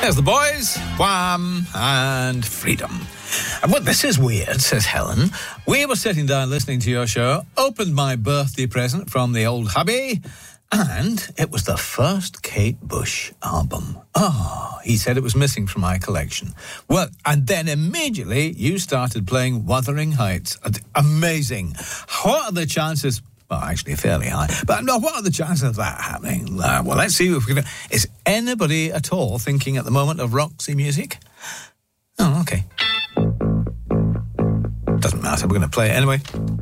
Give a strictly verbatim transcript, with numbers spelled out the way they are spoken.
There's the boys, Wham and Freedom. And well, this is weird, says Helen. We were sitting down listening to your show, opened my birthday present from the old hubby, and it was the first Kate Bush album. Oh, he said it was missing from my collection. Well, and then immediately you started playing Wuthering Heights. Amazing. What are the chances... Well, actually, fairly high. But no, what are the chances of that happening? Uh, well, let's see if we can... Is anybody at all thinking at the moment of Roxy Music? Oh, okay. Doesn't matter. We're going to play it anyway.